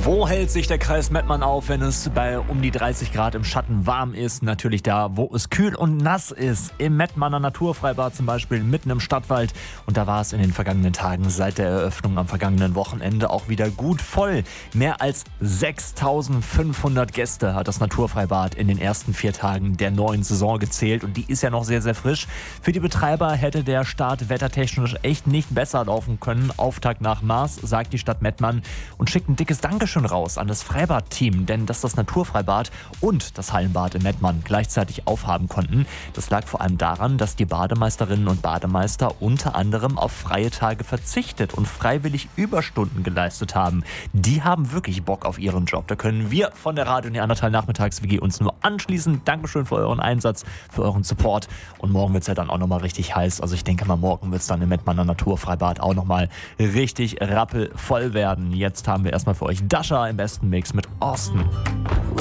Wo hält sich der Kreis Mettmann auf, wenn es bei um die 30 Grad im Schatten warm ist? Natürlich da, wo es kühl und nass ist. Im Mettmanner Naturfreibad zum Beispiel, mitten im Stadtwald. Und da war es in den vergangenen Tagen seit der Eröffnung am vergangenen Wochenende auch wieder gut voll. Mehr als 6.500 Gäste hat das Naturfreibad in den ersten 4 Tagen der neuen Saison gezählt. Und die ist ja noch sehr, sehr frisch. Für die Betreiber hätte der Start wettertechnisch echt nicht besser laufen können. Auftakt nach Mars, sagt die Stadt Mettmann, und schickt ein dickes Dankeschön raus an das Freibad-Team, denn dass das Naturfreibad und das Hallenbad in Mettmann gleichzeitig aufhaben konnten, das lag vor allem daran, dass die Bademeisterinnen und Bademeister unter anderem auf freie Tage verzichtet und freiwillig Überstunden geleistet haben. Die haben wirklich Bock auf ihren Job. Da können wir von der Radio Neandertal Nachmittags-WG uns nur anschließen. Dankeschön für euren Einsatz, für euren Support. Und morgen wird es ja dann auch nochmal richtig heiß. Also ich denke mal, morgen wird es dann im Mettmanner Naturfreibad auch nochmal richtig rappelvoll werden. Jetzt haben wir erstmal für euch Dasha im besten Mix mit Austin.